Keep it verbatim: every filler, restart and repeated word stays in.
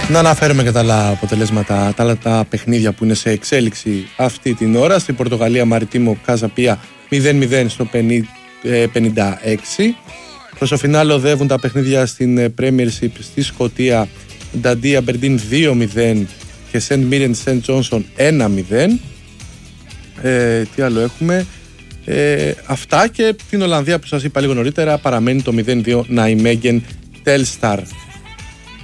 Να αναφέρουμε και τα άλλα αποτελέσματα, τα άλλα τα παιχνίδια που είναι σε εξέλιξη αυτή την ώρα. Στην Πορτογαλία, Μαριτίμο Καζαπία μηδέν μηδέν στο πενήντα έξι. Προς το φινάλε οδεύουν τα παιχνίδια στην Premiership. Στη Σκωτία, Νταντί Αμπερντίν δύο μηδέν και Σεντ Μίρεν Σεντ Τζόνσον ένα μηδέν. Ε, τι άλλο έχουμε? Ε, αυτά, και την Ολλανδία που σας είπα λίγο νωρίτερα παραμένει το μηδέν δύο Ναϊμέγεν Τέλσταρ.